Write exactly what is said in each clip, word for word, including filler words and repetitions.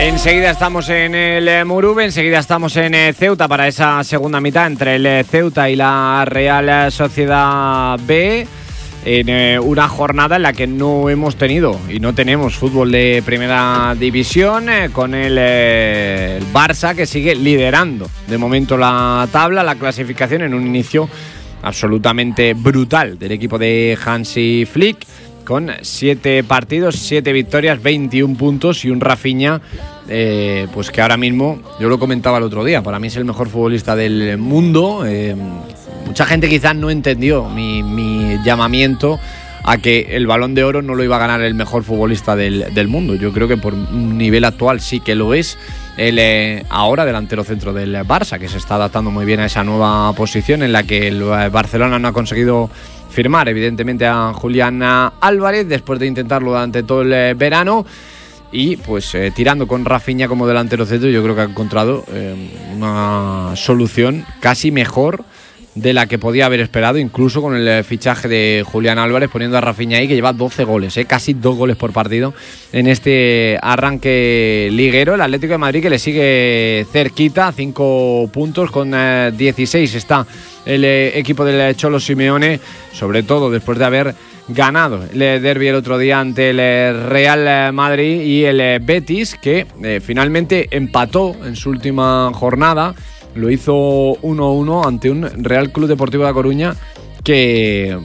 Enseguida estamos en el Muruve, enseguida estamos en Ceuta para esa segunda mitad entre el Ceuta y la Real Sociedad B, en una jornada en la que no hemos tenido y no tenemos fútbol de primera división, con el, el Barça que sigue liderando de momento la tabla, la clasificación, en un inicio absolutamente brutal del equipo de Hansi Flick, con siete partidos, siete victorias, veintiún puntos y un Rafinha eh, pues que ahora mismo, yo lo comentaba el otro día, para mí es el mejor futbolista del mundo. Eh, mucha gente quizás no entendió mi, mi llamamiento a que el Balón de Oro no lo iba a ganar el mejor futbolista del, del mundo. Yo creo que por un nivel actual sí que lo es el eh, ahora delantero centro del Barça, que se está adaptando muy bien a esa nueva posición en la que el Barcelona no ha conseguido firmar evidentemente a Julián Álvarez después de intentarlo durante todo el verano, y pues eh, tirando con Rafinha como delantero centro, yo creo que ha encontrado eh, una solución casi mejor de la que podía haber esperado, incluso con el fichaje de Julián Álvarez, poniendo a Rafinha ahí, que lleva doce goles, eh, casi dos goles por partido en este arranque liguero. El Atlético de Madrid, que le sigue cerquita, cinco puntos, con eh, dieciséis está el eh, equipo del Cholo Simeone, sobre todo después de haber ganado el derbi el otro día ante el Real Madrid, y el Betis, que eh, finalmente empató en su última jornada. Lo hizo uno uno ante un Real Club Deportivo de La Coruña que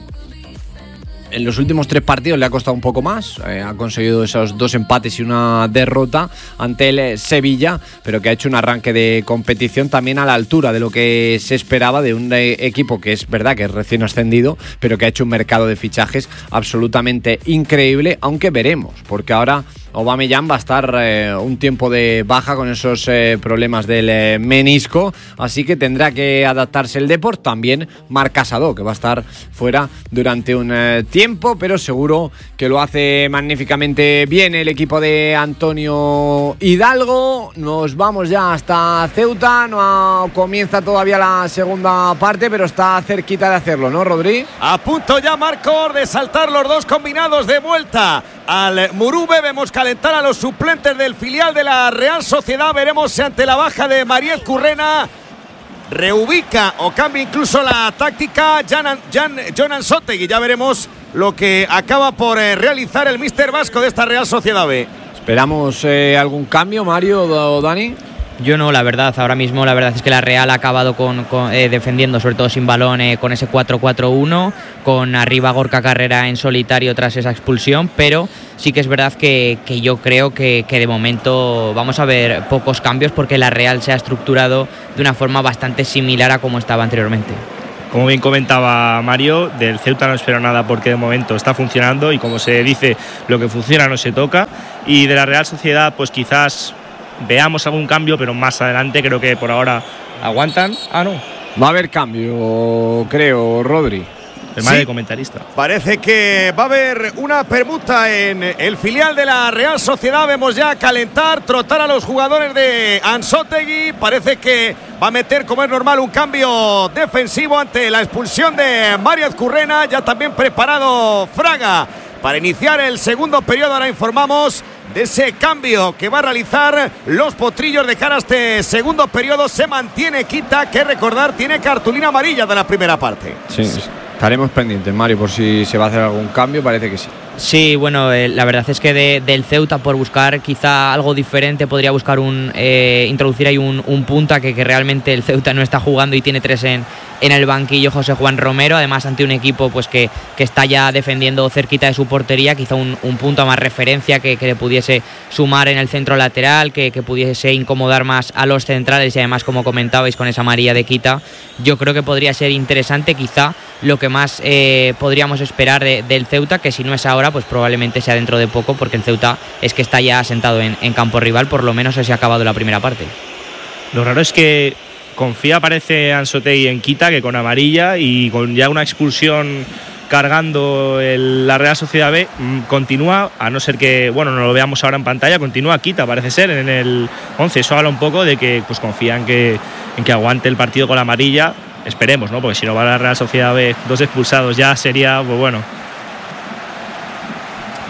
en los últimos tres partidos le ha costado un poco más. Eh, ha conseguido esos dos empates y una derrota ante el Sevilla, pero que ha hecho un arranque de competición también a la altura de lo que se esperaba de un eh, equipo que es verdad que es recién ascendido, pero que ha hecho un mercado de fichajes absolutamente increíble, aunque veremos, porque ahora Aubameyang va a estar eh, un tiempo de baja con esos eh, problemas del eh, menisco, así que tendrá que adaptarse el Depor. También Marc Casado, que va a estar fuera durante un eh, tiempo, pero seguro que lo hace magníficamente bien el equipo de Antonio Hidalgo. Nos vamos ya hasta Ceuta, no comienza todavía la segunda parte, pero está cerquita de hacerlo, ¿no, Rodri? A punto ya Marcos de saltar los dos combinados de vuelta al Muruve. Vemos calentar a los suplentes del filial de la Real Sociedad. Veremos si ante la baja de Mariel Currena reubica o cambia incluso la táctica Jan, Jan, Jon Ansotegui. Ya veremos lo que acaba por eh, realizar el míster vasco de esta Real Sociedad B. ¿Esperamos eh, algún cambio, Mario o Dani? Yo no, la verdad, ahora mismo la verdad es que la Real ha acabado con, con, eh, defendiendo, sobre todo sin balón, eh, con ese cuatro cuatro uno, con arriba Gorka Carrera en solitario tras esa expulsión, pero sí que es verdad que, que yo creo que, que de momento vamos a ver pocos cambios, porque la Real se ha estructurado de una forma bastante similar a como estaba anteriormente. Como bien comentaba Mario, del Ceuta no espero nada porque de momento está funcionando y, como se dice, lo que funciona no se toca, y de la Real Sociedad pues quizás veamos algún cambio, pero más adelante. Creo que por ahora aguantan. Ah, no. Va a haber cambio, creo, Rodri. El mal sí, de comentarista. Parece que va a haber una permuta en el filial de la Real Sociedad. Vemos ya calentar, trotar a los jugadores de Ansotegui. Parece que va a meter, como es normal, un cambio defensivo ante la expulsión de Mariel Currena. Ya también preparado Fraga para iniciar el segundo periodo. Ahora informamos de ese cambio que va a realizar los potrillos de cara a este segundo periodo. Se mantiene Quita, que recordar tiene cartulina amarilla de la primera parte. Sí, estaremos pendientes, Mario, por si se va a hacer algún cambio. Parece que sí. Sí, bueno, eh, la verdad es que de, del Ceuta, por buscar quizá algo diferente, podría buscar un eh, introducir ahí un, un punta que, que realmente el Ceuta no está jugando y tiene tres en, en el banquillo, José Juan Romero, además ante un equipo pues que, que está ya defendiendo cerquita de su portería. Quizá un, un punto a más referencia que, que le pudiese sumar en el centro lateral, que, que pudiese incomodar más a los centrales, y además, como comentabais, con esa amarilla de Quita, yo creo que podría ser interesante, quizá lo que más eh, podríamos esperar de, del Ceuta, que si no es ahora, pues probablemente sea dentro de poco, porque el Ceuta es que está ya asentado en, en campo rival, por lo menos se ha acabado la primera parte. Lo raro es que confía, parece, Ansotegui en Quita, que con amarilla y con ya una expulsión cargando el, la Real Sociedad B, continúa, a no ser que, bueno, no lo veamos ahora en pantalla, continúa Quita, parece ser, en el once. Eso habla un poco de que pues confía en que, en que aguante el partido con la amarilla. Esperemos, ¿no? Porque si no va a la Real Sociedad B dos expulsados ya sería, pues bueno.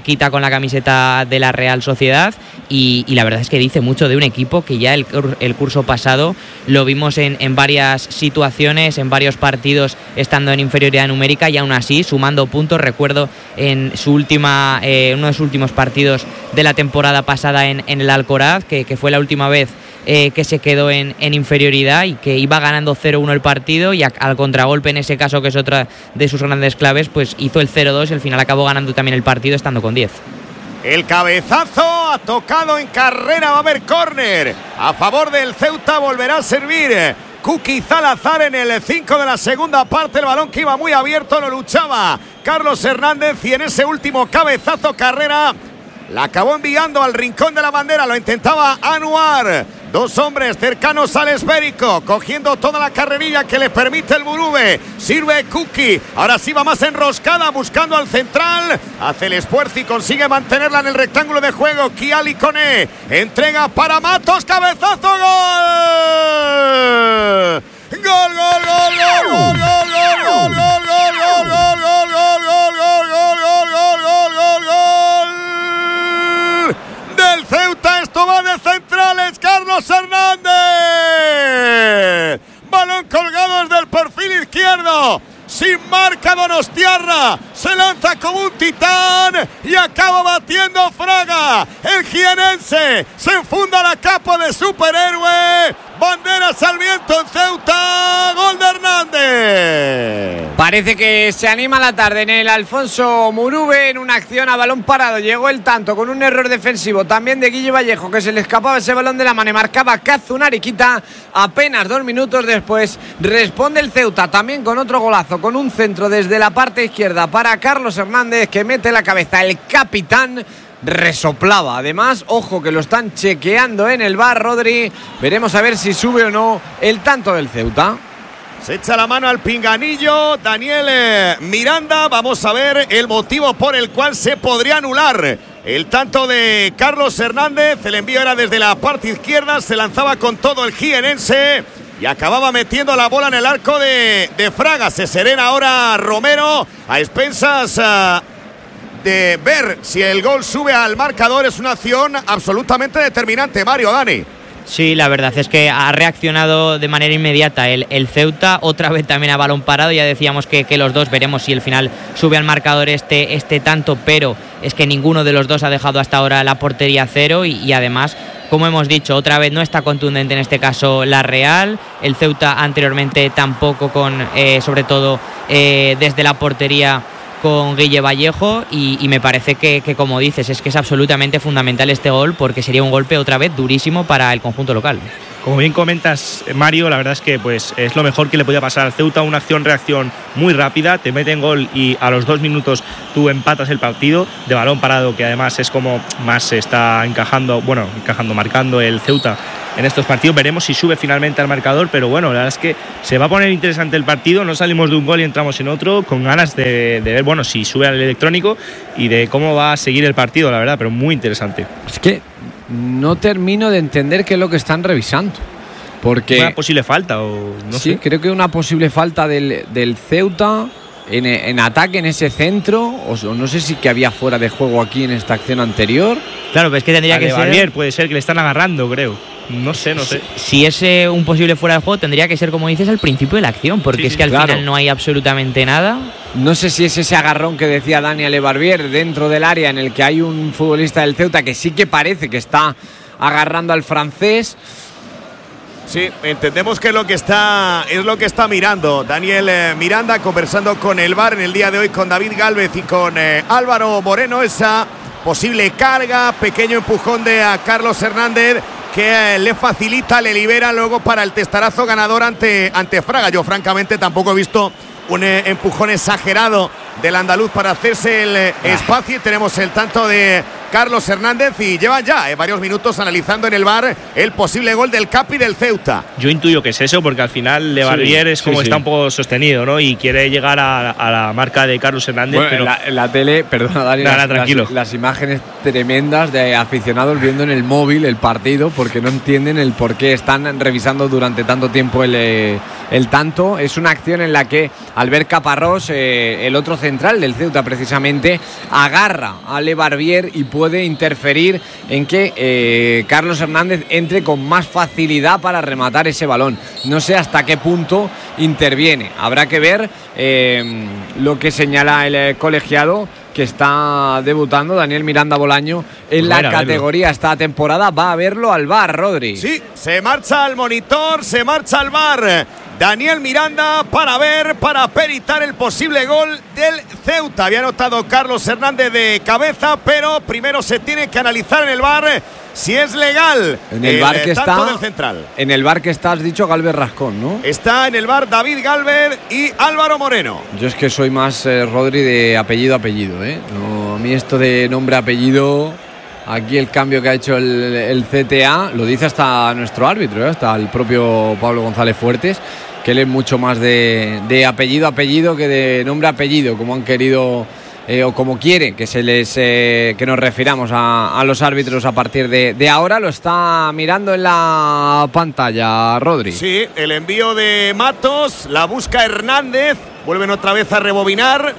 Quita con la camiseta de la Real Sociedad y, y la verdad es que dice mucho de un equipo que ya el, el curso pasado lo vimos en, en varias situaciones, en varios partidos estando en inferioridad numérica y aún así sumando puntos. Recuerdo en su última, eh, uno de sus últimos partidos de la temporada pasada en, en el Alcoraz, que, que fue la última vez Eh, que se quedó en, en inferioridad y que iba ganando cero uno el partido y a, al contragolpe, en ese caso, que es otra de sus grandes claves, pues hizo el cero dos y al final acabó ganando también el partido estando con diez. El cabezazo ha tocado en carrera, va a haber córner a favor del Ceuta, volverá a servir Kuki Salazar en el cinco de la segunda parte. El balón que iba muy abierto lo luchaba Carlos Hernández y en ese último cabezazo Carrera la acabó enviando al rincón de la bandera, lo intentaba Anuar. Dos hombres cercanos al esférico, cogiendo toda la carrerilla que le permite el Murube. Sirve Kuki, ahora sí va más enroscada, buscando al central. Hace el esfuerzo y consigue mantenerla en el rectángulo de juego. Kiali Koné, entrega para Matos, cabezazo, gol. Gol, gol, gol, gol, gol, gol, gol, gol, gol, gol, gol, gol, gol, gol, gol, gol, gol, gol, gol, gol del Ceuta. Esto va de centrales, Carlos Hernández. Balón colgado desde el perfil izquierdo. Sin marca Donostiarra, se lanza como un titán y acaba batiendo Fraga. El jienense se enfunda la capa de superhéroe. Banderas al viento en Ceuta, gol de Hernández. Parece que se anima la tarde en el Alfonso Murube en una acción a balón parado. Llegó el tanto con un error defensivo también de Guille Vallejo, que se le escapaba ese balón de la mano y marcaba Kazun Ariquita. Apenas dos minutos después responde el Ceuta también con otro golazo, con un centro desde la parte izquierda para Carlos Hernández, que mete la cabeza. El capitán resoplaba. Además, ojo que lo están chequeando en el V A R, Rodri. Veremos a ver si sube o no el tanto del Ceuta. Se echa la mano al pinganillo Daniel eh, Miranda. Vamos a ver el motivo por el cual se podría anular el tanto de Carlos Hernández. El envío era desde la parte izquierda, se lanzaba con todo el jienense y acababa metiendo la bola en el arco de, de Fraga. Se serena ahora Romero a expensas uh, de ver si el gol sube al marcador. Es una acción absolutamente determinante, Mario, Dani. Sí, la verdad es que ha reaccionado de manera inmediata el, el Ceuta, otra vez también a balón parado. Ya decíamos que, que los dos, veremos si al final sube al marcador este, este tanto, pero es que ninguno de los dos ha dejado hasta ahora la portería cero y, y además, como hemos dicho, otra vez no está contundente en este caso la Real. El Ceuta anteriormente tampoco, con eh, sobre todo eh, desde la portería con Guille Vallejo y, y me parece que, que, como dices, es que es absolutamente fundamental este gol, porque sería un golpe otra vez durísimo para el conjunto local. Como bien comentas, Mario, la verdad es que pues es lo mejor que le podía pasar al Ceuta, una acción-reacción muy rápida, te meten gol y a los dos minutos tú empatas el partido de balón parado, que además es como más se está encajando, bueno, encajando, marcando el Ceuta en estos partidos. Veremos si sube finalmente al marcador, pero bueno, la verdad es que se va a poner interesante el partido. No salimos de un gol y entramos en otro, con ganas de, de ver, bueno, si sube al electrónico y de cómo va a seguir el partido, la verdad, pero muy interesante. Es que no termino de entender qué es lo que están revisando, porque una posible falta o no sí, sé. creo que una posible falta del, del Ceuta en, en ataque en ese centro, o, o no sé si que había fuera de juego aquí en esta acción anterior. Claro, pero es que tendría a que de ser Barbier, puede ser que le están agarrando, creo. No sé, no sé. Si, si es eh, un posible fuera de juego, tendría que ser, como dices, al principio de la acción, porque sí, es que al claro. final no hay absolutamente nada. No sé si es ese agarrón que decía Daniel Barbier dentro del área, en el que hay un futbolista del Ceuta que sí que parece que está agarrando al francés. Sí, entendemos que es lo que está, es lo que está mirando Daniel eh, Miranda, conversando con el V A R en el día de hoy, con David Gálvez y con eh, Álvaro Moreno. Esa posible carga, pequeño empujón de a Carlos Hernández, que eh, le facilita, le libera luego para el testarazo ganador ante, ante Fraga. Yo francamente tampoco he visto un eh, empujón exagerado del andaluz para hacerse el eh, espacio. Y tenemos el tanto de Carlos Hernández y llevan ya eh, varios minutos analizando en el V A R el posible gol del Capi del Ceuta. Yo intuyo que es eso, porque al final Lebarbier sí, es como sí, está sí. un poco sostenido, ¿no? Y quiere llegar a, a la marca de Carlos Hernández. Bueno, pero en, la, en la tele, perdona Dani, nada, las, tranquilo. Las, las imágenes tremendas de aficionados viendo en el móvil el partido porque no entienden el por qué están revisando durante tanto tiempo el, el tanto. Es una acción en la que Albert Caparrós, eh, el otro central del Ceuta precisamente, agarra a Lebarbier y puede interferir en que eh, Carlos Hernández entre con más facilidad para rematar ese balón. No sé hasta qué punto interviene. Habrá que ver eh, lo que señala el eh, colegiado que está debutando, Daniel Miranda Bolaño, en pues la categoría esta temporada. Va a verlo al V A R, Rodri. Sí, se marcha al monitor, se marcha al V A R. Daniel Miranda para ver, para peritar el posible gol del Ceuta. Había anotado Carlos Hernández de cabeza, pero primero se tiene que analizar en el V A R si es legal en el, el V A R que está del central. En el V A R que está, has dicho Galvez Rascón, ¿no? Está en el V A R David Galvez y Álvaro Moreno. Yo es que soy más eh, Rodri de apellido apellido, ¿eh? No, a mí esto de nombre apellido, aquí el cambio que ha hecho el, el C T A lo dice hasta nuestro árbitro, ¿eh? Hasta el propio Pablo González Fuertes, que él es mucho más de, de apellido apellido que de nombre apellido, como han querido eh, o como quieren que se les eh, que nos refiramos a, a los árbitros a partir de, de ahora. Lo está mirando en la pantalla, Rodri. Sí, el envío de Matos, la busca Hernández, vuelven otra vez a rebobinar.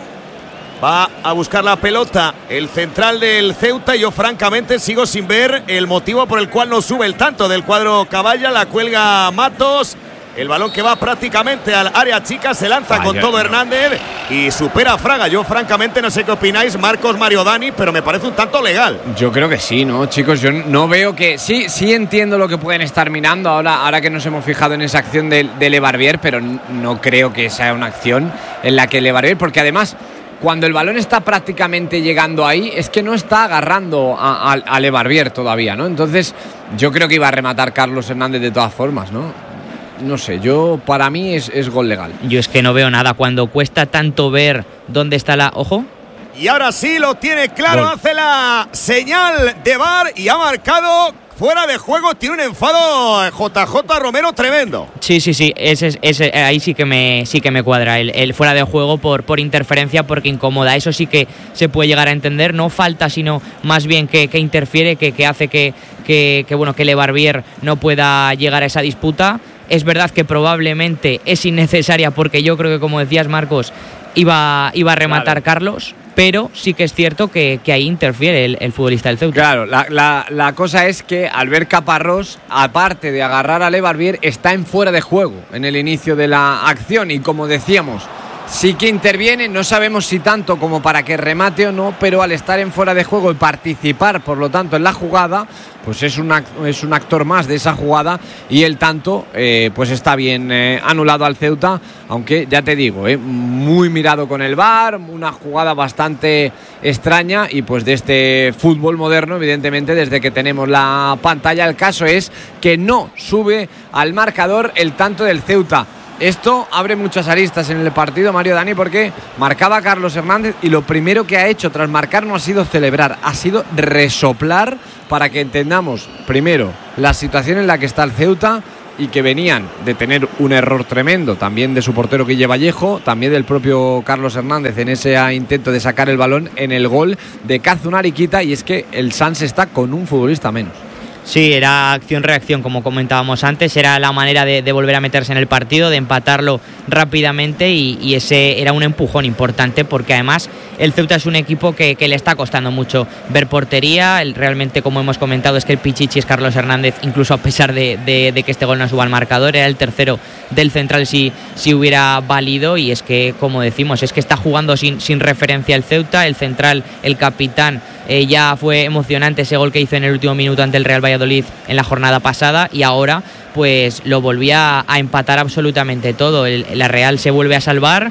Va a buscar la pelota el central del Ceuta y yo francamente sigo sin ver el motivo por el cual no sube el tanto del cuadro Caballa. La cuelga Matos. El balón que va prácticamente al área chica, se lanza Vaya, con todo no. Hernández y supera a Fraga. Yo francamente no sé qué opináis, Marcos, Mario, Dani, pero me parece un tanto legal. Yo creo que sí, ¿no, chicos? Yo no veo que… Sí, sí entiendo lo que pueden estar mirando ahora, ahora que nos hemos fijado en esa acción de, de Lebarbier, pero no creo que sea una acción en la que Lebarbier… Porque además, cuando el balón está prácticamente llegando ahí, es que no está agarrando a, a, a Lebarbier todavía, ¿no? Entonces, yo creo que iba a rematar Carlos Hernández de todas formas, ¿no? No sé, yo para mí es, es gol legal. Yo es que no veo nada. Cuando cuesta tanto ver dónde está la… ¡Ojo! Y ahora sí lo tiene claro, gol. Hace la señal de V A R y ha marcado fuera de juego. Tiene un enfado J J Romero tremendo. Sí, sí, sí, ese, ese, ahí sí que me, sí que me cuadra el, el fuera de juego por, por interferencia, porque incomoda. Eso sí que se puede llegar a entender. No falta, sino más bien que, que interfiere, que, que hace que, que, que, bueno, que Lebarbier no pueda llegar a esa disputa. Es verdad que probablemente es innecesaria porque yo creo que, como decías, Marcos, iba, iba a rematar claro. Carlos, pero sí que es cierto que, que ahí interfiere el, el futbolista del Ceuta. Claro, la, la, la cosa es que Albert Caparrós, aparte de agarrar a Lebarbier, está en fuera de juego en el inicio de la acción y, como decíamos, sí que interviene, no sabemos si tanto como para que remate o no, pero al estar en fuera de juego y participar, por lo tanto, en la jugada, pues es un, es un actor más de esa jugada y el tanto eh, pues está bien eh, anulado al Ceuta, aunque ya te digo, eh, muy mirado con el V A R, una jugada bastante extraña y pues de este fútbol moderno, evidentemente, desde que tenemos la pantalla. El caso es que no sube al marcador el tanto del Ceuta. Esto abre muchas aristas en el partido, Mario, Dani, porque marcaba Carlos Hernández y lo primero que ha hecho tras marcar no ha sido celebrar, ha sido resoplar para que entendamos primero la situación en la que está el Ceuta y que venían de tener un error tremendo, también de su portero Guille Vallejo, también del propio Carlos Hernández en ese intento de sacar el balón en el gol de Kazun Ariquita, y es que el Sans está con un futbolista menos. Sí, era acción-reacción, como comentábamos antes, era la manera de, de volver a meterse en el partido, de empatarlo rápidamente y, y ese era un empujón importante porque además el Ceuta es un equipo que, que le está costando mucho ver portería. El, realmente, como hemos comentado, es que el Pichichi es Carlos Hernández, incluso a pesar de, de, de que este gol no suba al marcador, era el tercero del central si, si hubiera valido, y es que, como decimos, es que está jugando sin, sin referencia el Ceuta, el central, el capitán. Eh, ya fue emocionante ese gol que hizo en el último minuto ante el Real Valladolid en la jornada pasada y ahora pues lo volvía a empatar absolutamente todo. El, la Real se vuelve a salvar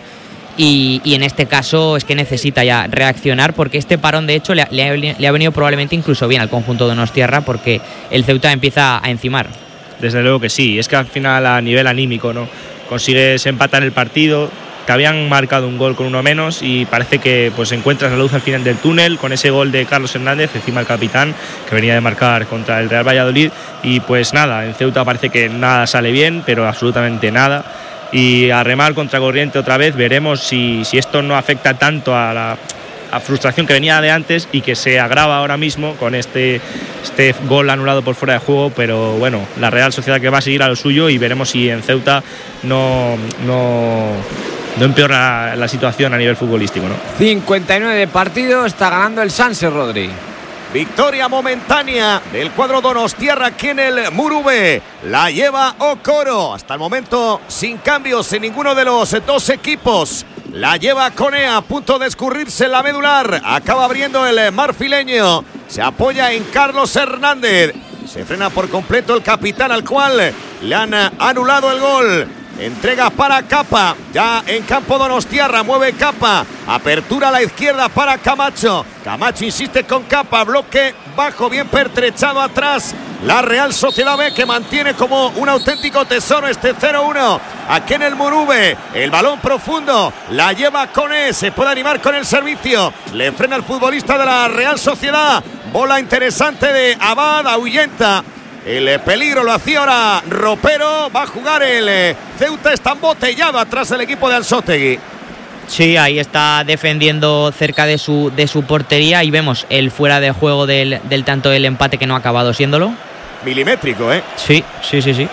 y, y en este caso es que necesita ya reaccionar, porque este parón de hecho le, le, le ha venido probablemente incluso bien al conjunto de Donostiarra, porque el Ceuta empieza a encimar. Desde luego que sí, es que al final a nivel anímico, ¿no? Consigues empatar el partido, te habían marcado un gol con uno menos y parece que pues encuentras la luz al final del túnel con ese gol de Carlos Hernández, encima el capitán, que venía de marcar contra el Real Valladolid. Y pues nada, en Ceuta parece que nada sale bien, pero absolutamente nada. Y a remar contra corriente otra vez, veremos si, si esto no afecta tanto a la a frustración que venía de antes y que se agrava ahora mismo con este, este gol anulado por fuera de juego. Pero bueno, la Real Sociedad que va a seguir a lo suyo y veremos si en Ceuta no, no, no empeora la situación a nivel futbolístico, ¿no? cincuenta y nueve de partido, está ganando el Sanse, Rodri. Victoria momentánea del cuadro donostiarra aquí en el Muruve. La lleva Okoro. Hasta el momento sin cambios en ninguno de los dos equipos. La lleva Conea, a punto de escurrirse la medular. Acaba abriendo el marfileño. Se apoya en Carlos Hernández. Se frena por completo el capitán, al cual le han anulado el gol. Entrega para Capa, ya en campo donostiarra, mueve Capa, apertura a la izquierda para Camacho. Camacho insiste con Capa, bloque bajo, bien pertrechado atrás. La Real Sociedad B, que mantiene como un auténtico tesoro este cero uno aquí en el Muruve. El balón profundo, la lleva Cone, se puede animar con el servicio. Le frena el futbolista de la Real Sociedad. Bola interesante de Abad, ahuyenta el peligro, lo hacía ahora Ropero. Va a jugar el Ceuta, está embotellado atrás del equipo de Ansótegui. Sí, ahí está defendiendo cerca de su, de su portería y vemos el fuera de juego del, del tanto del empate, que no ha acabado siéndolo. Milimétrico, ¿eh? Sí, sí, sí, sí.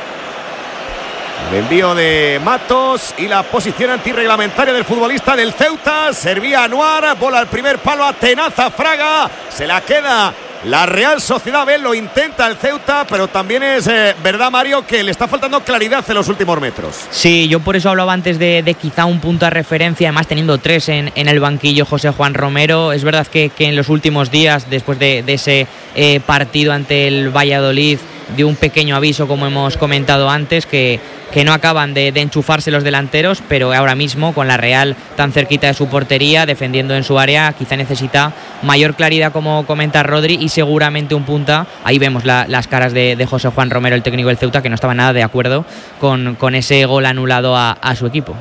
El envío de Matos y la posición antirreglamentaria del futbolista del Ceuta. Servía Anuar, bola al primer palo, atenaza Fraga, se la queda la Real Sociedad B. Lo intenta el Ceuta, pero también es eh, verdad, Mario, que le está faltando claridad en los últimos metros. Sí, yo por eso hablaba antes de, de quizá un punto de referencia, además teniendo tres en, en el banquillo José Juan Romero. Es verdad que, que en los últimos días, después de, de ese eh, partido ante el Valladolid, dio un pequeño aviso, como hemos comentado antes, que, que no acaban de, de enchufarse los delanteros, pero ahora mismo con la Real tan cerquita de su portería, defendiendo en su área, quizá necesita mayor claridad, como comenta Rodri, y seguramente un punta. Ahí vemos la, las caras de, de José Juan Romero, el técnico del Ceuta, que no estaba nada de acuerdo con, con ese gol anulado a, a su equipo.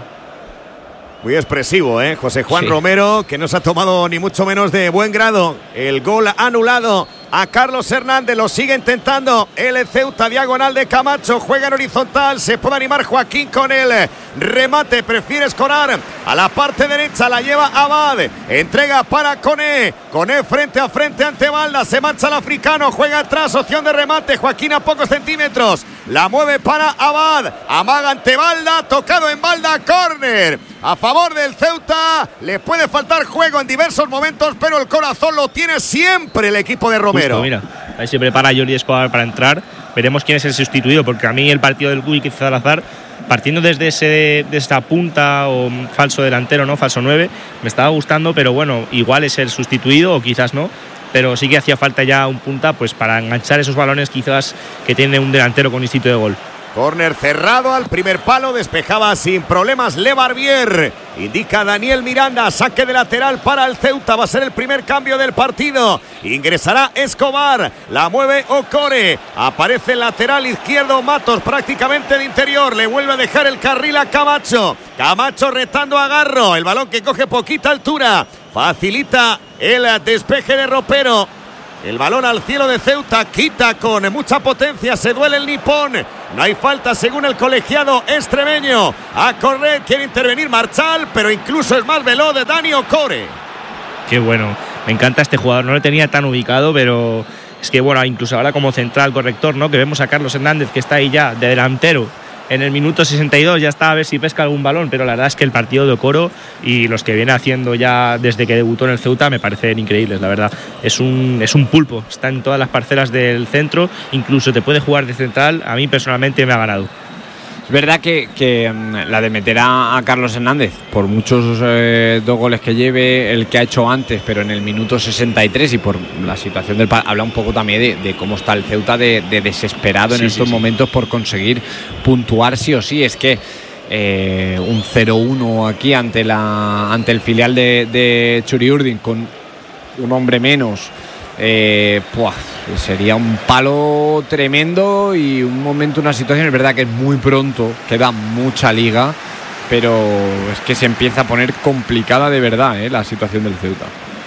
Muy expresivo, ¿eh? José Juan sí. Romero, que no se ha tomado ni mucho menos de buen grado el gol anulado a Carlos Hernández. Lo sigue intentando el Ceuta, diagonal de Camacho, juega en horizontal, se puede animar Joaquín con el remate, prefiere escorar a la parte derecha, la lleva Abad, entrega para Cone, Cone frente a frente ante Balda, se marcha el africano, juega atrás, opción de remate, Joaquín a pocos centímetros, la mueve para Abad, amaga ante Balda, tocado en Balda, córner a favor del Ceuta. Le puede faltar juego en diversos momentos, pero el corazón lo tiene siempre el equipo de Romero. Justo, mira, ahí se prepara Jordi Escobar para entrar. Veremos quién es el sustituido, porque a mí el partido del Guy Salazar, partiendo desde ese de esta punta o falso delantero, no falso nueve, me estaba gustando, pero bueno, igual es el sustituido o quizás no. Pero sí que hacía falta ya un punta, pues para enganchar esos balones quizás que tiene un delantero con instinto de gol. Córner cerrado al primer palo, despejaba sin problemas Le Barbier. Indica Daniel Miranda, saque de lateral para el Ceuta, va a ser el primer cambio del partido. Ingresará Escobar, la mueve Ocore, aparece el lateral izquierdo Matos, prácticamente de interior, le vuelve a dejar el carril a Camacho. Camacho retando a Garro, el balón que coge poquita altura, facilita el despeje de Ropero. El balón al cielo de Ceuta, quita con mucha potencia, se duele el nipón. No hay falta según el colegiado extremeño. A correr, quiere intervenir Marchal, pero incluso es más veloz de Dani Ocore. Qué bueno, me encanta este jugador, no lo tenía tan ubicado, pero es que bueno, incluso ahora como central corrector, ¿no? Que vemos a Carlos Hernández, que está ahí ya de delantero. En el minuto sesenta y dos ya está a ver si pesca algún balón, pero la verdad es que el partido de Okoro y los que viene haciendo ya desde que debutó en el Ceuta me parecen increíbles, la verdad. Es un, es un pulpo, está en todas las parcelas del centro, incluso te puede jugar de central, a mí personalmente me ha ganado. Es verdad que, que la de meter a, a Carlos Hernández, por muchos eh, dos goles que lleve, el que ha hecho antes, pero en el minuto sesenta y tres y por la situación del habla un poco también de, de cómo está el Ceuta de, de desesperado sí, en estos sí, momentos sí. por conseguir puntuar sí o sí. Es que eh, un cero uno aquí ante, la, ante el filial de, de Churiurdin con un hombre menos. Eh, pues, sería un palo tremendo y un momento, una situación, es verdad que es muy pronto, queda mucha liga, pero es que se empieza a poner complicada de verdad, ¿eh? La situación del Ceuta.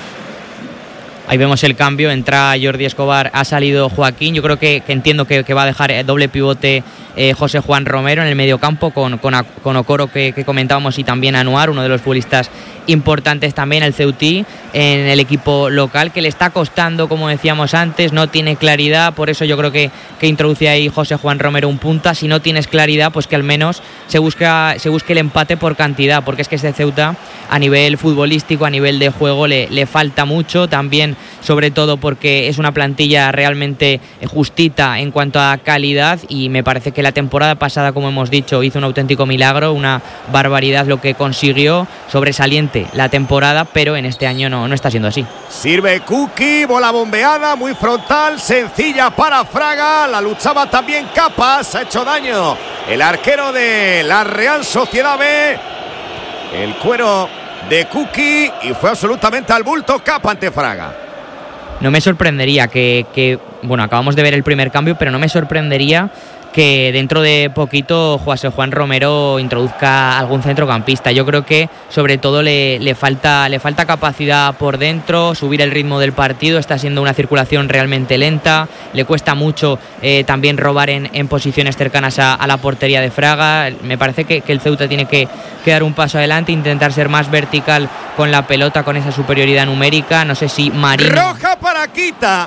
Ahí vemos el cambio, entra Jordi Escobar, ha salido Joaquín, yo creo que, que entiendo que, que va a dejar doble pivote eh, José Juan Romero en el mediocampo con, con, con Okoro que, que comentábamos y también Anuar, uno de los futbolistas importantes también, el Ceutí en el equipo local, que le está costando, como decíamos antes, no tiene claridad, por eso yo creo que, que introduce ahí José Juan Romero un punta. Si no tienes claridad, pues que al menos se busca, se busque el empate por cantidad, porque es que este Ceuta a nivel futbolístico, a nivel de juego le, le falta mucho, también sobre todo porque es una plantilla realmente justita en cuanto a calidad, y me parece que la temporada pasada, como hemos dicho, hizo un auténtico milagro, una barbaridad lo que consiguió, sobresaliente la temporada, pero en este año no, no está siendo así. Sirve Kuki, bola bombeada, muy frontal, sencilla para Fraga, la luchaba también Capas, ha hecho daño el arquero de la Real Sociedad B, el cuero de Kuki, y fue absolutamente al bulto Capa ante Fraga. No me sorprendería que, que, bueno, acabamos de ver el primer cambio, pero no me sorprendería que dentro de poquito José Juan Romero introduzca algún centrocampista. Yo creo que sobre todo le, le, falta, le falta capacidad por dentro, subir el ritmo del partido, está siendo una circulación realmente lenta, le cuesta mucho eh, también robar en, en posiciones cercanas a, a la portería de Fraga. Me parece que, que el Ceuta tiene que, que dar un paso adelante, intentar ser más vertical con la pelota, con esa superioridad numérica. No sé si Marín... Roja para Quita.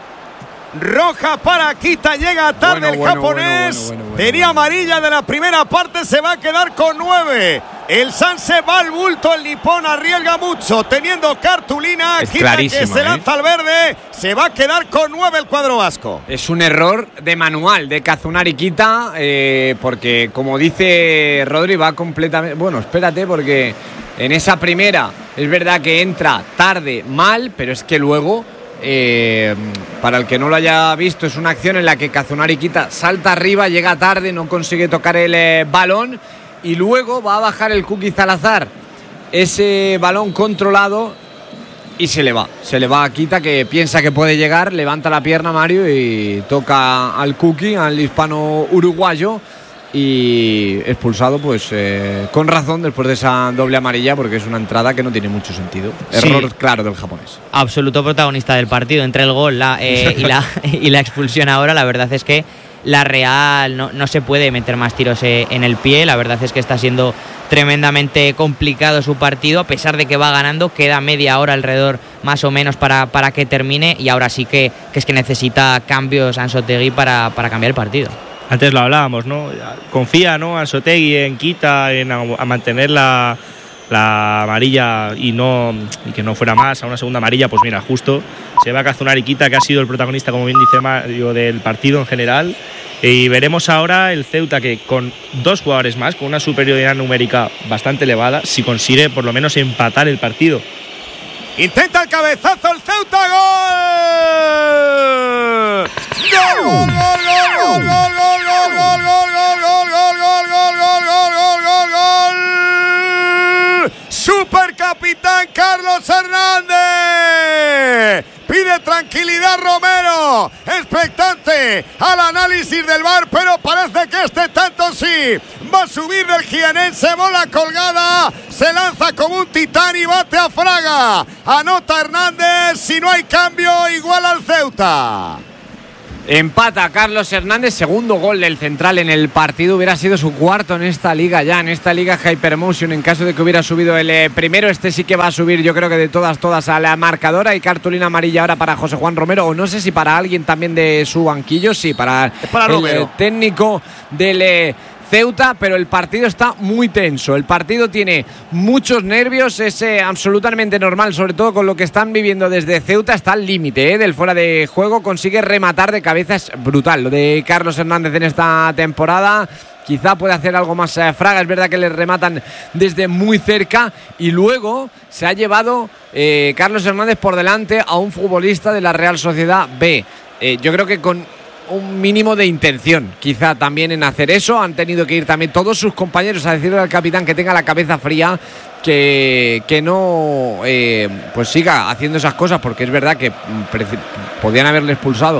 Roja para Quita, llega tarde bueno, el bueno, japonés. Bueno, bueno, bueno, bueno, tenía bueno. amarilla de la primera parte, se va a quedar con nueve. El Sanse va al bulto, el nipón arriesga mucho, teniendo cartulina. Es Quita que se lanza ¿eh? al verde, se va a quedar con nueve el cuadro vasco. Es un error de manual de Kazunari Quita, eh, porque como dice Rodri, va completamente. Bueno, espérate, porque en esa primera es verdad que entra tarde, mal, pero es que luego. Eh, para el que no lo haya visto, es una acción en la que Kazunari Quita salta arriba, llega tarde, no consigue tocar el eh, balón, y luego va a bajar el Kuki Salazar ese balón controlado y se le va, se le va a Quita, que piensa que puede llegar, levanta la pierna Mario y toca al Kuki, al hispano uruguayo, y expulsado pues eh, con razón después de esa doble amarilla, porque es una entrada que no tiene mucho sentido. Error sí, claro del japonés. Absoluto protagonista del partido, entre el gol la, eh, y, la, y la expulsión ahora. La verdad es que la Real no, no se puede meter más tiros eh, en el pie. La verdad es que está siendo tremendamente complicado su partido, a pesar de que va ganando. Queda media hora alrededor más o menos para, para que termine, y ahora sí que, que es que necesita cambios Anzoátegui para, para cambiar el partido. Antes lo hablábamos, ¿no? Confía, ¿no? Anzoátegui en Quita, en a, a mantener la, la amarilla y no y que no fuera más a una segunda amarilla. Pues mira, justo se va a Kazunari Quita, que ha sido el protagonista, como bien dice Mario, del partido en general. Y veremos ahora el Ceuta, que con dos jugadores más, con una superioridad numérica bastante elevada, si consigue por lo menos empatar el partido. Intenta el cabezazo el Ceuta, gol. ¡Gol, gol, gol, gol, gol, gol, gol, gol, gol, gol, gol, gol, gol, gol, gol, gol, gol, gol! Supercapitán Carlos Hernández. Pide tranquilidad Romero, expectante al análisis del V A R, pero parece que este tanto sí. Va a subir del jienense, bola colgada, se lanza como un titán y bate a Fraga. Anota Hernández, si no hay cambio, igual al Ceuta. Empata Carlos Hernández, segundo gol del central en el partido, hubiera sido su cuarto en esta liga ya, en esta liga Hypermotion, en caso de que hubiera subido el eh, primero. Este sí que va a subir, yo creo que de todas, todas a la marcadora. Y cartulina amarilla ahora para José Juan Romero, o no sé si para alguien también de su banquillo, sí, para, para el Romero. Eh, técnico del eh, Ceuta, pero el partido está muy tenso, el partido tiene muchos nervios, es eh, absolutamente normal, sobre todo con lo que están viviendo desde Ceuta. Está al límite eh, del fuera de juego, consigue rematar de cabeza, es brutal lo de Carlos Hernández en esta temporada. Quizá puede hacer algo más eh, Fraga, es verdad que le rematan desde muy cerca, y luego se ha llevado eh, Carlos Hernández por delante a un futbolista de la Real Sociedad B. Eh, yo creo que con un mínimo de intención quizá también en hacer eso. Han tenido que ir también todos sus compañeros a decirle al capitán que tenga la cabeza fría, que, que no eh, pues siga haciendo esas cosas, porque es verdad que podían haberle expulsado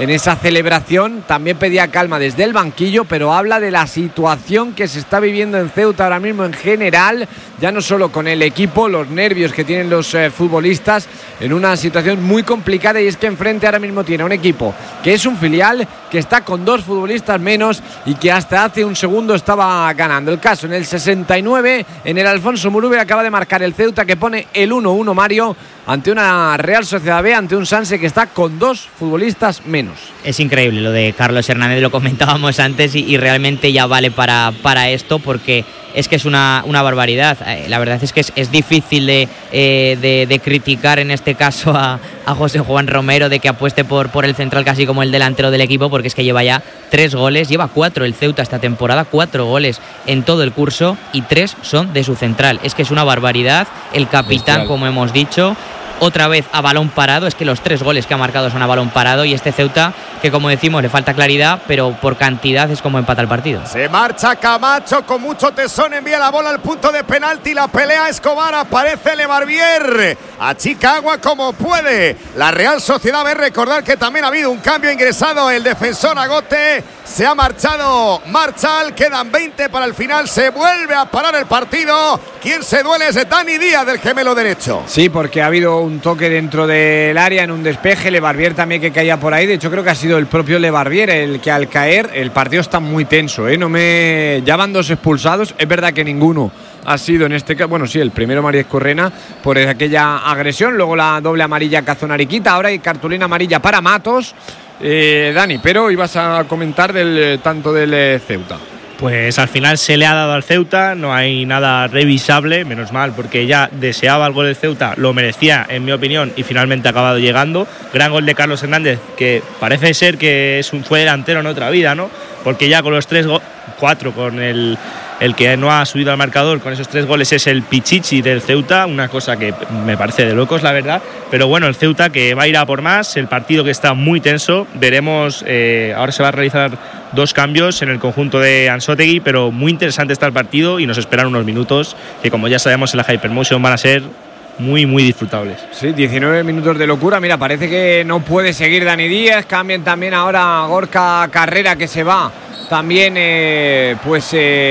en esa celebración. También pedía calma desde el banquillo, pero habla de la situación que se está viviendo en Ceuta ahora mismo en general, ya no solo con el equipo, los nervios que tienen los eh, futbolistas en una situación muy complicada, y es que enfrente ahora mismo tiene un equipo que es un filial, que está con dos futbolistas menos y que hasta hace un segundo estaba ganando. El caso en el sesenta y nueve, en el Alfonso Murube, acaba de marcar el Ceuta, que pone el uno uno, Mario, ante una Real Sociedad B, ante un Sanse que está con dos futbolistas menos. Es increíble lo de Carlos Hernández, lo comentábamos antes, y, y realmente ya vale para, para esto, porque es que es una, una barbaridad. Eh, la verdad es que es, es difícil de, eh, de, de criticar en este caso a, a José Juan Romero, de que apueste por, por el central casi como el delantero del equipo, porque es que lleva ya tres goles, lleva cuatro el Ceuta esta temporada, cuatro goles en todo el curso, y tres son de su central. Es que es una barbaridad. El capitán, Bestial. Como hemos dicho, otra vez a balón parado. Es que los tres goles que ha marcado son a balón parado, y este Ceuta, que como decimos le falta claridad, pero por cantidad es como empata el partido. Se marcha Camacho con mucho tesón, envía la bola al punto de penalti, la pelea Escobar, aparece Lebarbier, achica agua como puede la Real Sociedad B. Recordar que también ha habido un cambio, ingresado el defensor Agote, se ha marchado Marchal, quedan veinte para el final, se vuelve a parar el partido. Quien se duele es Dani Díaz, del gemelo derecho. Sí, porque ha habido un toque dentro del área en un despeje, Lebarbier también que caía por ahí. De hecho creo que ha sido el propio Lebarbier el que al caer, el partido está muy tenso, ¿eh? No me... Ya van dos expulsados, es verdad que ninguno ha sido en este caso, bueno sí, el primero María Correna por aquella agresión, luego la doble amarilla Cazonariquita, ahora hay cartulina amarilla para Matos. Eh, Dani, pero ibas a comentar del tanto del eh, Ceuta. Pues al final se le ha dado al Ceuta, no hay nada revisable, menos mal, porque ya deseaba el gol del Ceuta, lo merecía en mi opinión, y finalmente ha acabado llegando. Gran gol de Carlos Hernández, que parece ser que es un, fue delantero en otra vida, ¿no? Porque ya con los tres, go- cuatro con el... El que no ha subido al marcador con esos tres goles es el Pichichi del Ceuta, una cosa que me parece de locos, la verdad. Pero bueno, el Ceuta que va a ir a por más, el partido que está muy tenso. Veremos, eh, ahora se va a realizar dos cambios en el conjunto de Ansótegui, pero muy interesante está el partido y nos esperan unos minutos que, como ya sabemos, en la Hypermotion van a ser muy, muy disfrutables. Sí, diecinueve minutos de locura. Mira, parece que no puede seguir Dani Díaz. Cambian también ahora a Gorka Carrera, que se va también eh, pues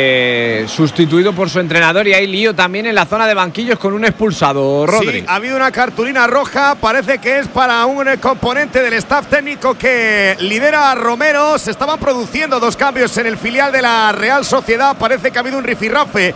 eh, sustituido por su entrenador, y hay lío también en la zona de banquillos con un expulsado, Rodri. Sí, ha habido una cartulina roja, parece que es para un componente del staff técnico que lidera a Romero. Se estaban produciendo dos cambios en el filial de la Real Sociedad, parece que ha habido un rifirrafe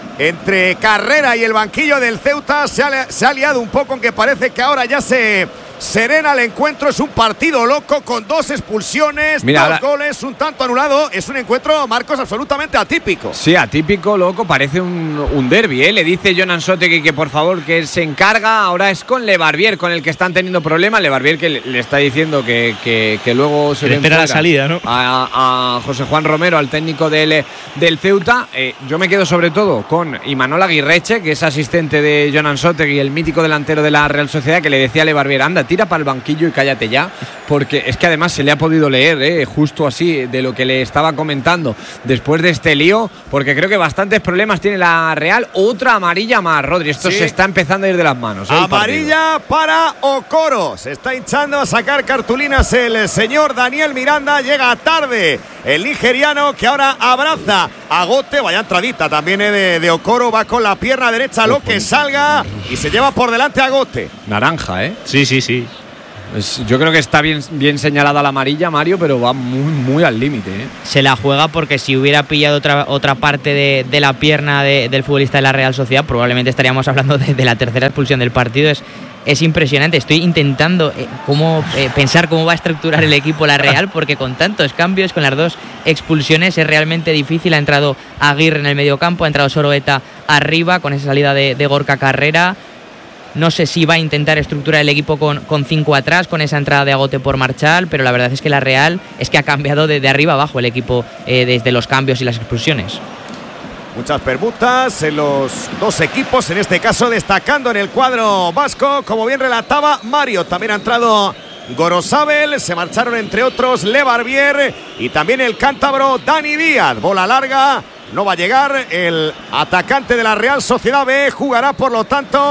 entre Carrera y el banquillo del Ceuta. Se ha, se ha liado un poco, aunque parece que ahora ya se serena el encuentro. Es un partido loco con dos expulsiones, Mira, dos ahora... goles, un tanto anulado. Es un encuentro, Marcos, absolutamente atípico. Sí, atípico, loco, parece un, un derbi, ¿eh? Le dice Jonan Sotegui que por favor que él se encarga. Ahora es con Lebarbier con el que están teniendo problemas. Lebarbier que le, le está diciendo que, que, que luego se le espera la salida, ¿no? A, a José Juan Romero, al técnico del, del Ceuta. Eh, yo me quedo sobre todo con Imanol Aguirreche, que es asistente de Jonan Sotegui, el mítico delantero de la Real Sociedad, que le decía a Lebarbier: anda, tira para el banquillo y cállate ya, porque es que además se le ha podido leer eh, justo así de lo que le estaba comentando después de este lío, porque creo que bastantes problemas tiene la Real. Otra amarilla más, Rodri, esto sí se está empezando a ir de las manos, ¿eh? Amarilla para Okoro, se está hinchando a sacar cartulinas el señor Daniel Miranda, llega tarde el nigeriano, que ahora abraza a Gote. Vaya entradita también eh, de, de Okoro, va con la pierna derecha, lo que salga, y se lleva por delante a Gote. Naranja, ¿eh? Sí, sí, sí. Pues yo creo que está bien, bien señalada la amarilla, Mario, pero va muy, muy al límite, ¿eh? Se la juega, porque si hubiera pillado otra, otra parte de, de la pierna de, del futbolista de la Real Sociedad, probablemente estaríamos hablando de, de la tercera expulsión del partido. Es, es impresionante. Estoy intentando eh, cómo, eh, pensar cómo va a estructurar el equipo la Real, porque con tantos cambios, con las dos expulsiones, es realmente difícil. Ha entrado Aguirre en el mediocampo, ha entrado Soroeta arriba con esa salida de, de Gorka Carrera. No sé si va a intentar estructurar el equipo con, con cinco atrás, con esa entrada de Agote por Marchal, pero la verdad es que la Real es que ha cambiado de, de arriba abajo el equipo eh, desde los cambios y las expulsiones. Muchas permutas en los dos equipos, en este caso destacando en el cuadro vasco, como bien relataba Mario. También ha entrado Gorosabel, se marcharon entre otros Lebarbier y también el cántabro Dani Díaz. Bola larga, no va a llegar el atacante de la Real Sociedad B, jugará por lo tanto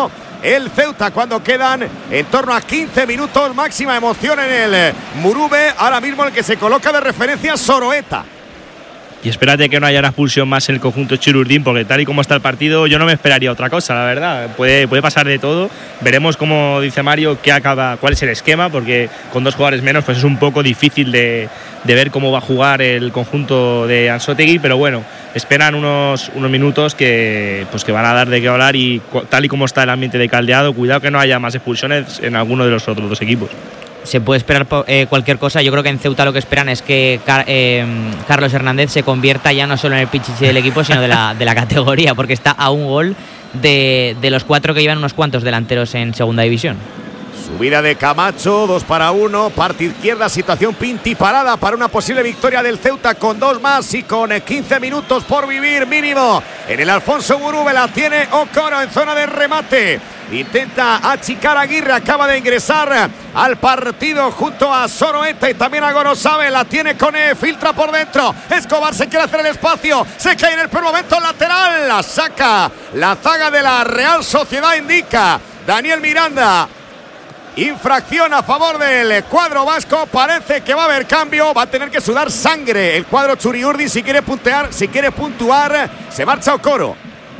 el Ceuta cuando quedan en torno a quince minutos. Máxima emoción en el Murube. Ahora mismo el que se coloca de referencia Soroeta. Y espérate que no haya una expulsión más en el conjunto Chirurdín, porque tal y como está el partido yo no me esperaría otra cosa, la verdad. Puede, puede pasar de todo. Veremos, como dice Mario, qué acaba, cuál es el esquema, porque con dos jugadores menos pues es un poco difícil de, de ver cómo va a jugar el conjunto de Ansotegi, pero bueno, esperan unos, unos minutos que, pues que van a dar de qué hablar y tal y como está el ambiente de caldeado, cuidado que no haya más expulsiones en alguno de los otros dos equipos. Se puede esperar eh, cualquier cosa. Yo creo que en Ceuta lo que esperan es que Car eh, Carlos Hernández se convierta ya no solo en el pichichi del equipo, sino de la, de la categoría, porque está a un gol de, de los cuatro que llevan unos cuantos delanteros en segunda división. Subida de Camacho, dos para uno, parte izquierda, situación pintiparada para una posible victoria del Ceuta con dos más y con quince minutos por vivir mínimo. En el Alfonso Muruve la tiene Okoro en zona de remate. Intenta achicar a Aguirre, acaba de ingresar al partido junto a Soroeta y también a Gorosabel. La tiene Cone, filtra por dentro. Escobar se quiere hacer el espacio, se cae en el primer momento lateral. La saca la zaga de la Real Sociedad, indica Daniel Miranda. Infracción a favor del cuadro vasco. Parece que va a haber cambio. Va a tener que sudar sangre el cuadro Churiurdi si quiere puntear, si quiere puntuar. Se marcha Okoro.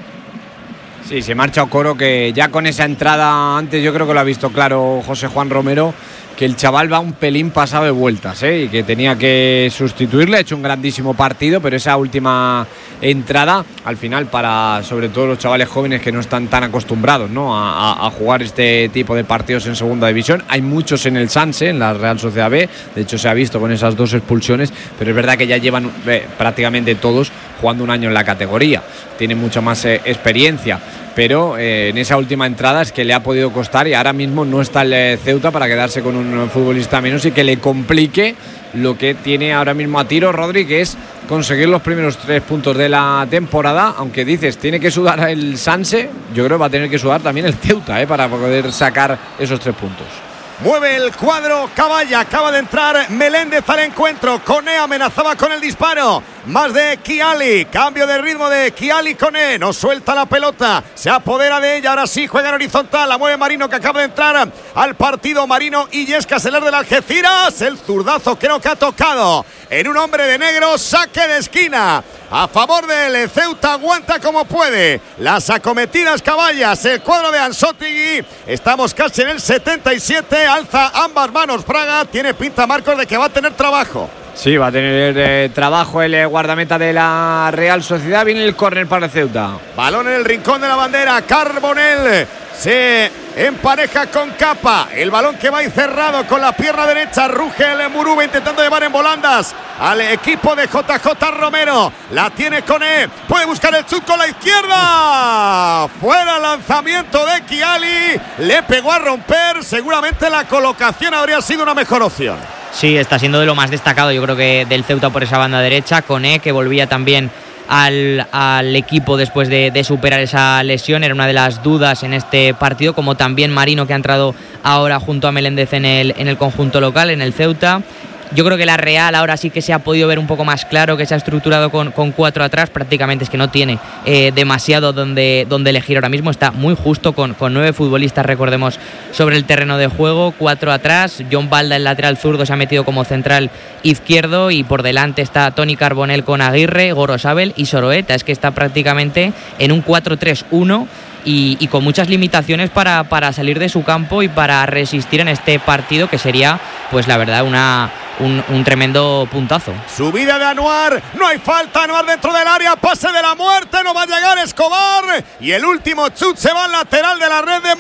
Sí, se marcha Okoro, que ya con esa entrada antes yo creo que lo ha visto claro José Juan Romero, que el chaval va un pelín pasado de vueltas, ¿eh? Y que tenía que sustituirle. Ha hecho un grandísimo partido, pero esa última entrada al final, para sobre todo los chavales jóvenes que no están tan acostumbrados, ¿no?, a, a, a jugar este tipo de partidos en segunda división. Hay muchos en el Sanse, en la Real Sociedad B, de hecho se ha visto con esas dos expulsiones, pero es verdad que ya llevan eh, prácticamente todos jugando un año en la categoría, tienen mucha más eh, experiencia. Pero eh, en esa última entrada es que le ha podido costar y ahora mismo no está el eh, Ceuta para quedarse con un futbolista menos y que le complique lo que tiene ahora mismo a tiro Rodri, que es conseguir los primeros tres puntos de la temporada. Aunque dices, tiene que sudar el Sanse, yo creo que va a tener que sudar también el Ceuta, eh, para poder sacar esos tres puntos. Mueve el cuadro Caballa, acaba de entrar Meléndez al encuentro. Cone amenazaba con el disparo. Más de Kiali, cambio de ritmo de Kiali. Cone no suelta la pelota, se apodera de ella, ahora sí juega en horizontal, la mueve Marino, que acaba de entrar al partido. Marino Illescas, Selar del Algeciras, el zurdazo creo que ha tocado en un hombre de negro. Saque de esquina a favor del Ceuta, aguanta como puede las acometidas Caballas, el cuadro de Ansotegi. Estamos casi en el setenta y siete, alza ambas manos Fraga, tiene pinta Marcos de que va a tener trabajo. Sí, va a tener eh, trabajo el eh, guardameta de la Real Sociedad. Viene el córner para el Ceuta. Balón en el rincón de la bandera. Carbonell se empareja con Capa. El balón que va encerrado con la pierna derecha. Ruge el Muruve intentando llevar en volandas al equipo de J J Romero. La tiene Cone. Puede buscar el chut con la izquierda. Fuera lanzamiento de Kiali. Le pegó a romper. Seguramente la colocación habría sido una mejor opción. Sí, está siendo de lo más destacado, yo creo que del Ceuta por esa banda derecha. Cone, que volvía también al, al equipo después de, de superar esa lesión, era una de las dudas en este partido, como también Marino, que ha entrado ahora junto a Meléndez en el, en el conjunto local, en el Ceuta. Yo creo que la Real ahora sí que se ha podido ver un poco más claro, que se ha estructurado con, con cuatro atrás, prácticamente es que no tiene eh, demasiado donde, donde elegir ahora mismo, está muy justo con, con nueve futbolistas, recordemos, sobre el terreno de juego, cuatro atrás. John Balda, el lateral zurdo, se ha metido como central izquierdo y por delante está Toni Carbonell con Aguirre, Gorosabel y Soroeta. Es que está prácticamente en un cuatro tres uno. Y, y con muchas limitaciones para, para salir de su campo y para resistir en este partido, que sería, pues la verdad, una, un, un tremendo puntazo. Subida de Anuar, no hay falta, Anuar dentro del área, pase de la muerte, no va a llegar Escobar y el último chut se va al lateral de la red de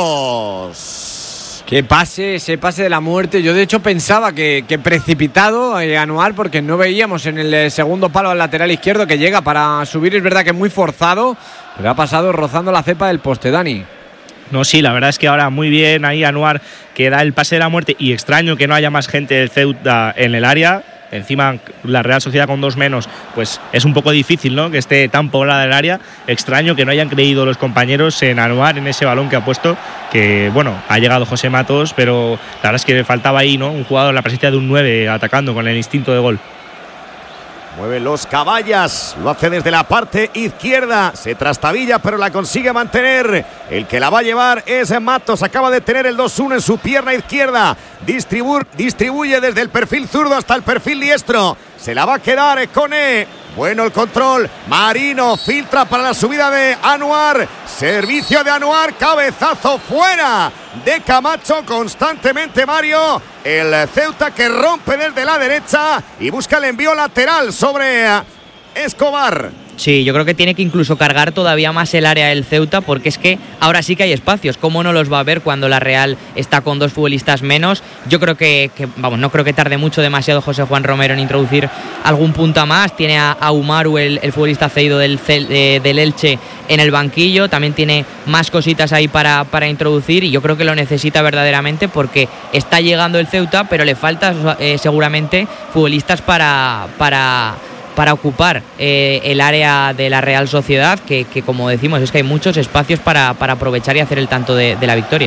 Matos. Que pase, ese pase de la muerte. Yo de hecho pensaba que, que precipitado eh, Anuar, porque no veíamos en el eh, segundo palo al lateral izquierdo que llega para subir. Es verdad que es muy forzado, pero ha pasado rozando la cepa del poste, Dani. No, sí, la verdad es que ahora muy bien ahí Anuar, que da el pase de la muerte, y extraño que no haya más gente del Ceuta en el área. Encima la Real Sociedad con dos menos, pues es un poco difícil, ¿no?, que esté tan poblada el área. Extraño que no hayan creído los compañeros en Anuar, en ese balón que ha puesto, que bueno, ha llegado José Matos, pero la verdad es que faltaba ahí, ¿no?, un jugador, la presencia de un nueve atacando con el instinto de gol. Mueve los caballas, lo hace desde la parte izquierda, se trastabilla pero la consigue mantener. El que la va a llevar es Matos, acaba de tener el dos uno en su pierna izquierda. Distribu- distribuye desde el perfil zurdo hasta el perfil diestro. Se la va a quedar Cone. Bueno el control, Marino filtra para la subida de Anuar, servicio de Anuar, cabezazo fuera de Camacho constantemente Mario, el Ceuta que rompe desde la derecha y busca el envío lateral sobre Escobar. Sí, yo creo que tiene que incluso cargar todavía más el área del Ceuta, porque es que ahora sí que hay espacios. ¿Cómo no los va a ver cuando la Real está con dos futbolistas menos? Yo creo que, que vamos, no creo que tarde mucho demasiado José Juan Romero en introducir algún punto más. Tiene a, a Umaru, el, el futbolista cedido del, eh, del Elche, en el banquillo. También tiene más cositas ahí para, para introducir y yo creo que lo necesita verdaderamente porque está llegando el Ceuta, pero le falta eh, seguramente futbolistas para... para para ocupar eh, el área de la Real Sociedad, que, que como decimos es que hay muchos espacios para, para aprovechar y hacer el tanto de, de la victoria.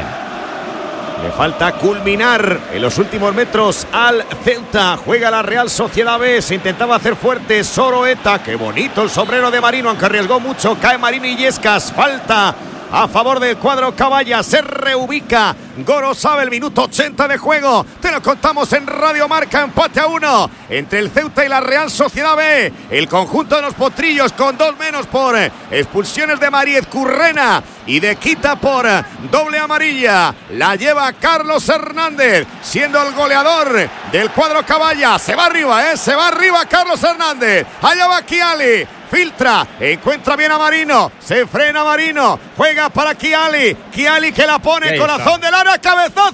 Le falta culminar en los últimos metros al Ceuta. Juega la Real Sociedad B, se intentaba hacer fuerte Soroeta, qué bonito el sombrero de Marino, aunque arriesgó mucho, cae Marino Illescas, falta a favor del cuadro Caballa, se reubica Gorosabel, el minuto ochenta de juego, te lo contamos en Radio Marca, empate a uno entre el Ceuta y la Real Sociedad B, el conjunto de los potrillos con dos menos por expulsiones de Mariez Currena y de Quita por doble amarilla, la lleva Carlos Hernández, siendo el goleador del cuadro Caballa, se va arriba, eh, se va arriba Carlos Hernández, allá va Kiali, filtra, encuentra bien a Marino, se frena Marino, juega para Kiali, Kiali que la pone, corazón del área, cabezazo,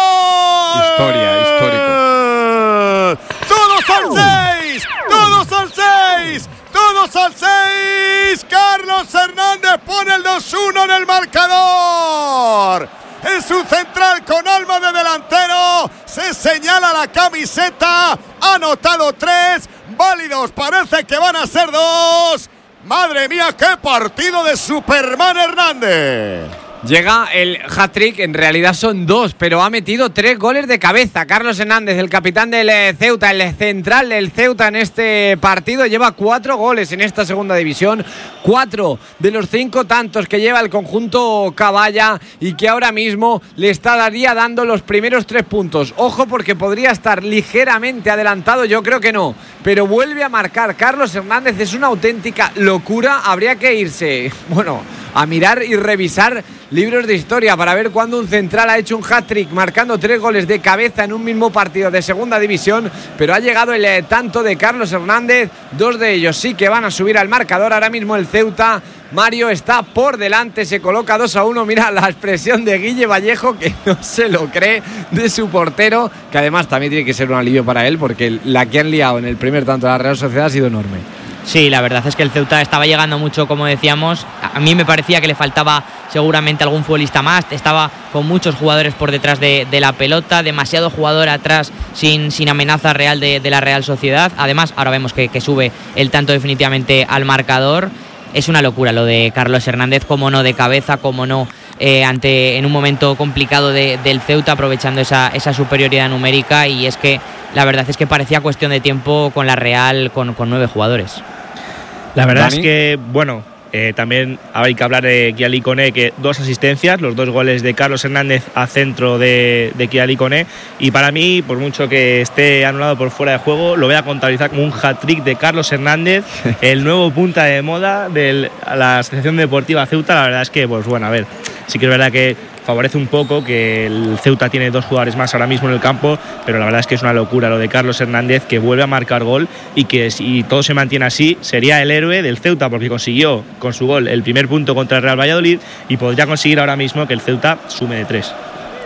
gol. Historia, histórico. Todos al seis, todos al seis, todos al seis. Carlos Hernández pone el dos uno en el marcador. Es un central con alma de delantero, se señala la camiseta, ha anotado tres, válidos parece que van a ser dos. Madre mía, qué partido de Superman Hernández. Llega el hat-trick, en realidad son dos, pero ha metido tres goles de cabeza. Carlos Hernández, el capitán del Ceuta, el central del Ceuta en este partido, lleva cuatro goles en esta segunda división. Cuatro de los cinco tantos que lleva el conjunto Caballa y que ahora mismo le estaría dando los primeros tres puntos. Ojo porque podría estar ligeramente adelantado, yo creo que no, pero vuelve a marcar Carlos Hernández, es una auténtica locura. Habría que irse, bueno, a mirar y revisar libros de historia para ver cuándo un central ha hecho un hat-trick marcando tres goles de cabeza en un mismo partido de segunda división, pero ha llegado el eh, tanto de Carlos Hernández, dos de ellos sí que van a subir al marcador. Ahora mismo el Ceuta, Mario está por delante, se coloca dos a uno, mira la expresión de Guille Vallejo que no se lo cree de su portero, que además también tiene que ser un alivio para él porque la que han liado en el primer tanto de la Real Sociedad ha sido enorme. Sí, la verdad es que el Ceuta estaba llegando mucho, como decíamos. A mí me parecía que le faltaba seguramente algún futbolista más. Estaba con muchos jugadores por detrás de, de la pelota, demasiado jugador atrás sin, sin amenaza real de, de la Real Sociedad. Además, ahora vemos que, que sube el tanto definitivamente al marcador. Es una locura lo de Carlos Hernández, como no de cabeza, como no eh, ante en un momento complicado de, del Ceuta, aprovechando esa, esa superioridad numérica. Y es que la verdad es que parecía cuestión de tiempo con la Real, con, con nueve jugadores. La verdad Dani. es que, bueno, eh, también hay que hablar de Kiali Koné, que dos asistencias, los dos goles de Carlos Hernández a centro de, de Kiali Koné, y para mí, por mucho que esté anulado por fuera de juego, lo voy a contabilizar como un hat-trick de Carlos Hernández, el nuevo punta de moda de la Asociación Deportiva Ceuta. La verdad es que, pues bueno, a ver, sí que es verdad que favorece un poco que el Ceuta tiene dos jugadores más ahora mismo en el campo, pero la verdad es que es una locura lo de Carlos Hernández, que vuelve a marcar gol y que si todo se mantiene así sería el héroe del Ceuta, porque consiguió con su gol el primer punto contra el Real Valladolid y podría conseguir ahora mismo que el Ceuta sume de tres.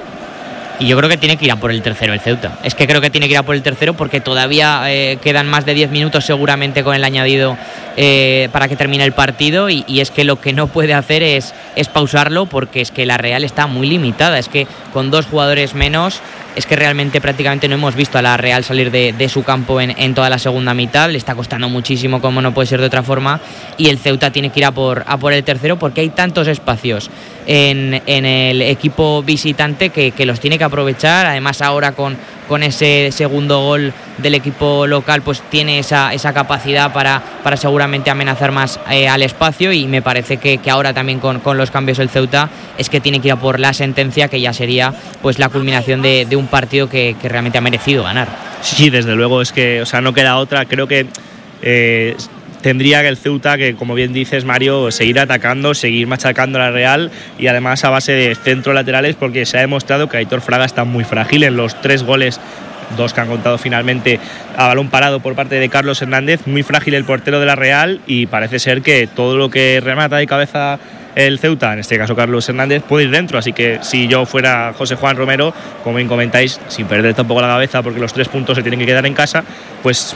Y yo creo que tiene que ir a por el tercero el Ceuta. Es que creo que tiene que ir a por el tercero porque todavía eh, quedan más de diez minutos seguramente con el añadido eh, para que termine el partido y, y es que lo que no puede hacer es, es pausarlo porque es que la Real está muy limitada. Es que con dos jugadores menos es que realmente prácticamente no hemos visto a la Real salir de, de su campo en, en toda la segunda mitad. Le está costando muchísimo, como no puede ser de otra forma, y el Ceuta tiene que ir a por, a por el tercero porque hay tantos espacios en, en el equipo visitante que, que los tiene que aprovechar. Además ahora con, con ese segundo gol del equipo local pues tiene esa, esa capacidad para, para seguramente amenazar más eh, al espacio, y me parece que, que ahora también con, con los cambios el Ceuta es que tiene que ir a por la sentencia, que ya sería pues la culminación de, de un partido que, que realmente ha merecido ganar. Sí, desde luego, es que o sea, no queda otra. Creo que eh, tendría que el Ceuta, que como bien dices, Mario, seguir atacando, seguir machacando a la Real, y además a base de centros laterales, porque se ha demostrado que Aitor Fraga está muy frágil. En los tres goles, dos que han contado finalmente a balón parado por parte de Carlos Hernández, muy frágil el portero de la Real, y parece ser que todo lo que remata de cabeza el Ceuta, en este caso Carlos Hernández, puede ir dentro. Así que si yo fuera José Juan Romero, como bien comentáis, sin perder tampoco la cabeza, porque los tres puntos se tienen que quedar en casa, pues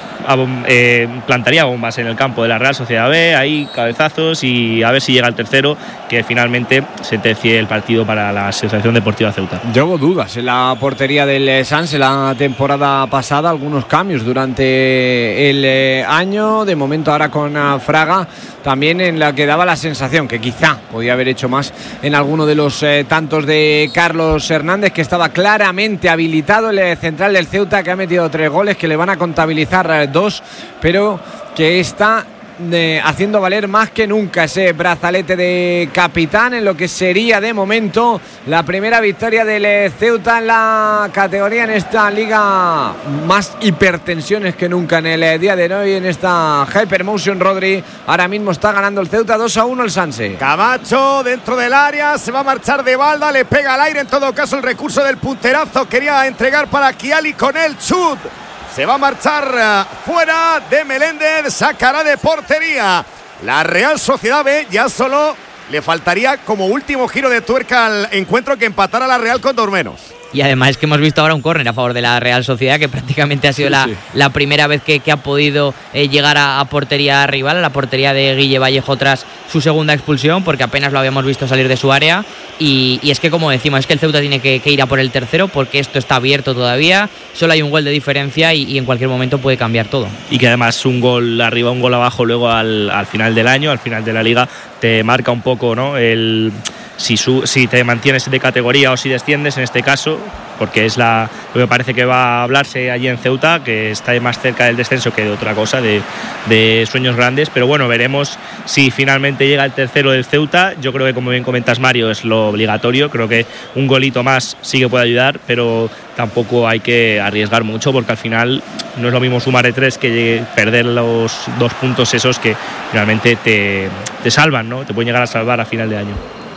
eh, plantaría bombas en el campo de la Real Sociedad B, ahí cabezazos, y a ver si llega el tercero, que finalmente sentencie el partido para la Asociación Deportiva Ceuta. Yo hubo dudas en la portería del Sanse la temporada pasada, algunos cambios durante el eh, año, de momento ahora con uh, Fraga, también en la que daba la sensación que quizá podía haber hecho más en alguno de los eh, tantos de Carlos Hernández, que estaba claramente habilitado el eh, central del Ceuta, que ha metido tres goles, que le van a contabilizar eh, dos, pero que está de, haciendo valer más que nunca ese brazalete de capitán en lo que sería de momento la primera victoria del eh, Ceuta en la categoría, en esta liga. Más hipertensiones que nunca en el eh, día de hoy en esta Hypermotion. Rodri, ahora mismo está ganando el Ceuta dos a uno el Sanse. Camacho dentro del área, se va a marchar de balda, le pega al aire, en todo caso el recurso del punterazo quería entregar para Kiali con el chut. Se va a marchar uh, fuera de Meléndez, sacará de portería la Real Sociedad B. Ya solo le faltaría como último giro de tuerca al encuentro que empatara la Real con dos menos. Y además es que hemos visto ahora un córner a favor de la Real Sociedad, que prácticamente ha sido sí, la, sí. la primera vez que, que ha podido eh, llegar a, a portería rival, a la portería de Guille Vallejo tras su segunda expulsión, porque apenas lo habíamos visto salir de su área. Y, y es que, como decimos, es que el Ceuta tiene que, que ir a por el tercero, porque esto está abierto todavía, solo hay un gol de diferencia y, y en cualquier momento puede cambiar todo. Y que además un gol arriba, un gol abajo luego al, al final del año, al final de la liga, te marca un poco, ¿no?, el... Si, su, si te mantienes de categoría o si desciendes en este caso, porque es la, lo que parece que va a hablarse allí en Ceuta, que está más cerca del descenso que de otra cosa, de, de sueños grandes. Pero bueno, veremos si finalmente llega el tercero del Ceuta. Yo creo que, como bien comentas, Mario, es lo obligatorio. Creo que un golito más sí que puede ayudar, pero tampoco hay que arriesgar mucho, porque al final no es lo mismo sumar de tres que perder los dos puntos esos que realmente te, te salvan, ¿no? Te pueden llegar a salvar a final de año.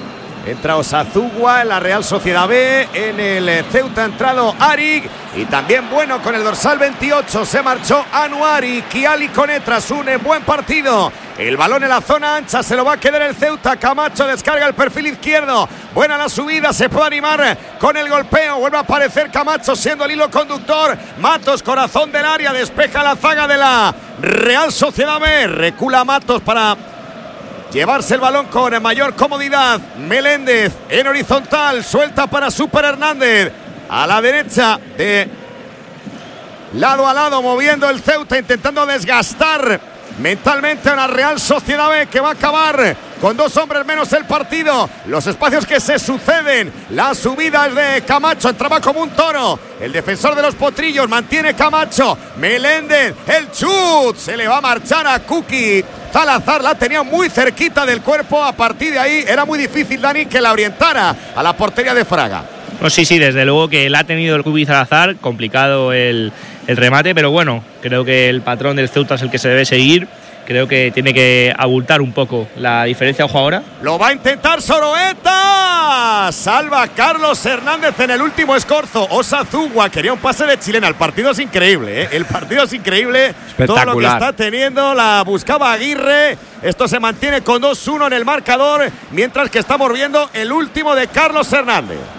Entra Osazugua en la Real Sociedad B, en el Ceuta ha entrado Arik, y también bueno con el dorsal veintiocho se marchó Anuari. Kiali Kone tras un buen partido. El balón en la zona ancha, se lo va a quedar el Ceuta. Camacho descarga el perfil izquierdo, buena la subida, se puede animar con el golpeo, vuelve a aparecer Camacho siendo el hilo conductor. Matos, corazón del área, despeja la zaga de la Real Sociedad B, recula Matos para llevarse el balón con mayor comodidad. Meléndez en horizontal, suelta para Super Hernández a la derecha, de lado a lado, moviendo el Ceuta, intentando desgastar mentalmente a una Real Sociedad B que va a acabar con dos hombres menos el partido. Los espacios que se suceden, la subida es de Camacho, entraba como un toro el defensor de los Potrillos, mantiene Camacho. Meléndez, el chut, se le va a marchar a Kuki Salazar, la tenía muy cerquita del cuerpo. A partir de ahí era muy difícil, Dani, que la orientara a la portería de Fraga. No, sí, sí, desde luego que la ha tenido el Kuki Salazar, complicado el, el remate, pero bueno, creo que el patrón del Ceuta es el que se debe seguir. Creo que tiene que abultar un poco la diferencia de juego ahora. Lo va a intentar Soroeta. Salva Carlos Hernández en el último escorzo. Osazugua quería un pase de chilena. El partido es increíble, ¿eh? El partido es increíble. Todo lo que está teniendo. La buscaba Aguirre. Esto se mantiene con dos uno en el marcador, mientras que estamos viendo el último de Carlos Hernández.